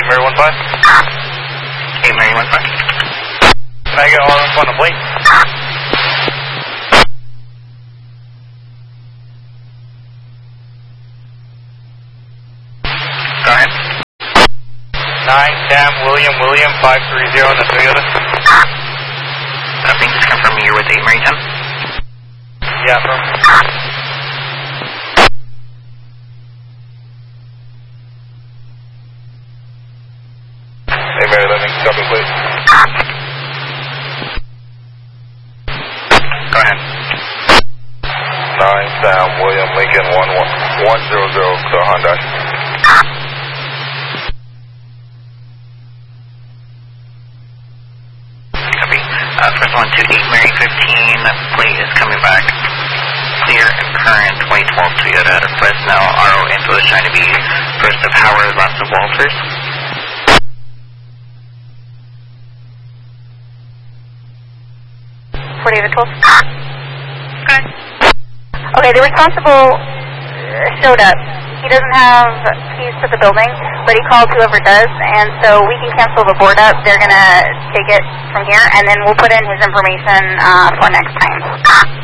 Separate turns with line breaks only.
Mary 15.
8 Mary 15.
Can I get all up on the plate?
Go ahead.
9 Sam William 530 on the Toyota.
Copy, just confirm you're with 8 Mary 10.
Yeah, from. Hey Mary, let me copy please.
Go ahead.
9 Sam William Lincoln 100 to Honda.
Copy. First one to 8 Mary 15, plate is coming back. Clear and current 2012 Toyota out of Fresno. RO info is trying to be first of Howard, last of Walters.
David 12. Okay. Okay, the responsible showed up. He doesn't have keys to the building, but he called whoever does, and so we can cancel the board up. They're going to take it from here, and then we'll put in his information for next time.